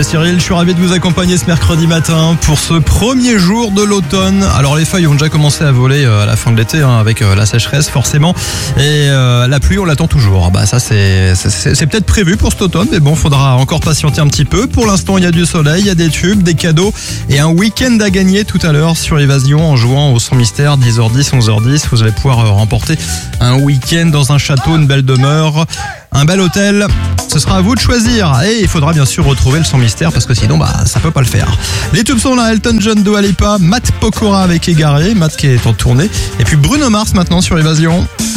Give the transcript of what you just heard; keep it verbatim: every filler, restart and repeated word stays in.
c'est Cyril, je suis ravi de vous accompagner ce mercredi matin pour ce premier jour de l'automne. Alors les feuilles ont déjà commencé à voler à la fin de l'été hein, avec la sécheresse forcément et euh, la pluie on l'attend toujours. Bah ça c'est, c'est, c'est peut-être prévu pour cet automne mais bon faudra encore patienter un petit peu. Pour l'instant il y a du soleil, il y a des tubes, des cadeaux et un week-end à gagner tout à l'heure sur Évasion en jouant au son mystère dix heures dix, onze heures dix. Vous allez pouvoir remporter un week-end dans un château, une belle demeure, un bel hôtel. Ce sera à vous de choisir et il faudra bien sûr retrouver le son mystère parce que sinon bah ça peut pas le faire. Les tubes sont là, Elton John, Dua Lipa, Matt Pokora avec Égaré, Matt qui est en tournée et puis Bruno Mars maintenant sur Évasion.